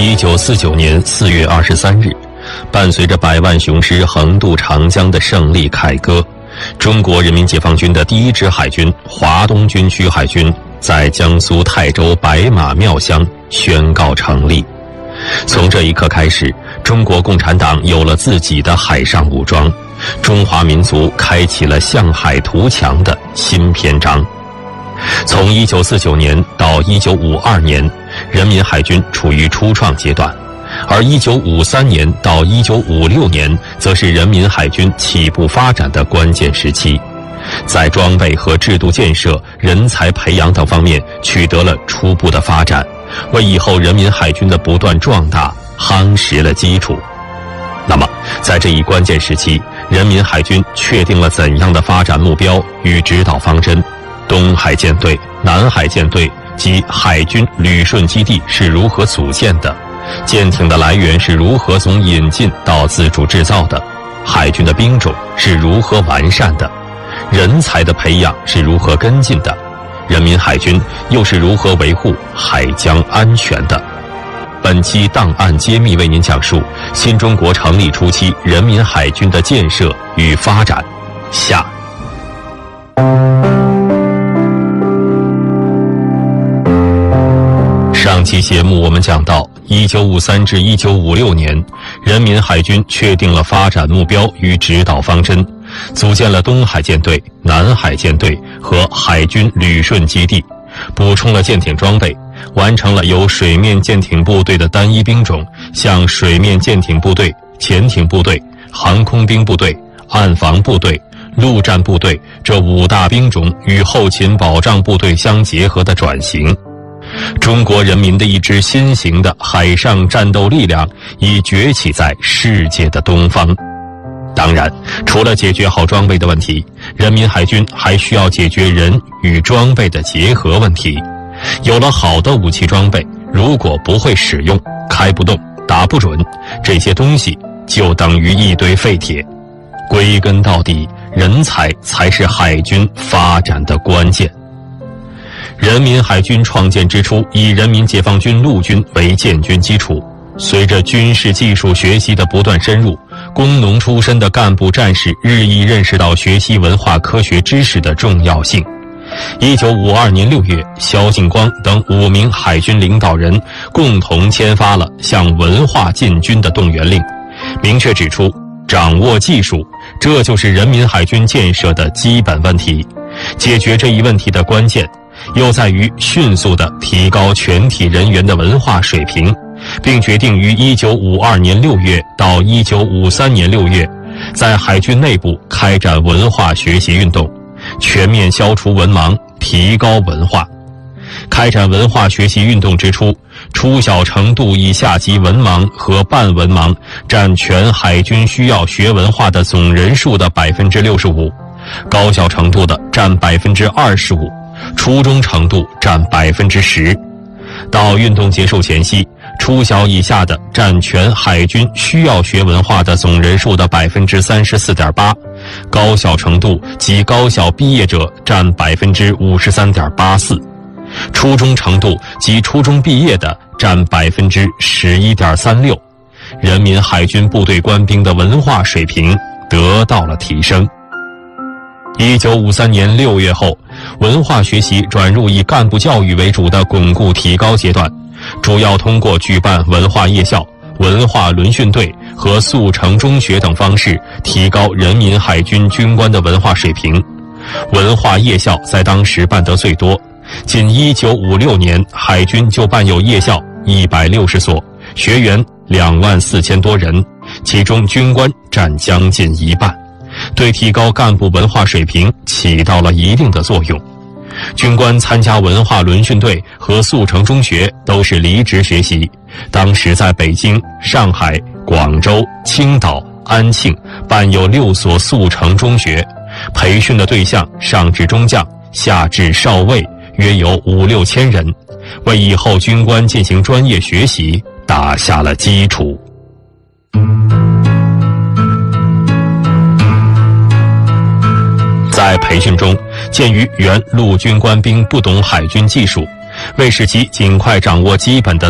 1949年4月23日，伴随着百万雄师横渡长江的胜利凯歌，中国人民解放军的第一支海军华东军区海军在江苏泰州白马庙乡宣告成立。从这一刻开始，中国共产党有了自己的海上武装，中华民族开启了向海图强的新篇章。从1949年到1952年，人民海军处于初创阶段，而1953年到1956年则是人民海军起步发展的关键时期，在装备和制度建设、人才培养等方面取得了初步的发展，为以后人民海军的不断壮大夯实了基础。那么，在这一关键时期，人民海军确定了怎样的发展目标与指导方针？东海舰队、南海舰队及海军旅顺基地是如何组建的？舰艇的来源是如何从引进到自主制造的？海军的兵种是如何完善的？人才的培养是如何跟进的？人民海军又是如何维护海疆安全的？本期档案揭秘为您讲述新中国成立初期人民海军的建设与发展。下。上期节目我们讲到，1953至1956年，人民海军确定了发展目标与指导方针，组建了东海舰队、南海舰队和海军旅顺基地，补充了舰艇装备，完成了由水面舰艇部队的单一兵种向水面舰艇部队、潜艇部队、航空兵部队、岸防部队、陆战部队这5大兵种与后勤保障部队相结合的转型。中国人民的一支新型的海上战斗力量已崛起在世界的东方。当然，除了解决好装备的问题，人民海军还需要解决人与装备的结合问题。有了好的武器装备，如果不会使用，开不动，打不准，这些东西就等于一堆废铁。归根到底，人才才是海军发展的关键。人民海军创建之初，以人民解放军陆军为建军基础。随着军事技术学习的不断深入，工农出身的干部战士日益认识到学习文化科学知识的重要性。1952年6月，萧劲光等5名海军领导人共同签发了向文化进军的动员令，明确指出，掌握技术，这就是人民海军建设的基本问题。解决这一问题的关键又在于迅速地提高全体人员的文化水平，并决定于1952年6月到1953年6月，在海军内部开展文化学习运动，全面消除文盲，提高文化。开展文化学习运动之初，初小程度以下级文盲和半文盲占全海军需要学文化的总人数的 65%， 高小程度的占 25%，初中程度占 10%。 到运动结束前夕，初小以下的占全海军需要学文化的总人数的 34.8%， 高小程度及高校毕业者占 53.84%， 初中程度及初中毕业的占 11.36%。 人民海军部队官兵的文化水平得到了提升。1953年6月后，文化学习转入以干部教育为主的巩固提高阶段，主要通过举办文化夜校、文化轮训队和速成中学等方式提高人民海军军官的文化水平。文化夜校在当时办得最多，仅1956年海军就办有夜校160所，学员24000多人，其中军官占将近一半，对提高干部文化水平起到了一定的作用。军官参加文化轮训队和速成中学都是离职学习，当时在北京、上海、广州、青岛、安庆办有6所速成中学，培训的对象上至中将，下至少尉，约有5-6千人，为以后军官进行专业学习打下了基础。在培训中，鉴于原陆军官兵不懂海军技术，为使其尽快掌握基本的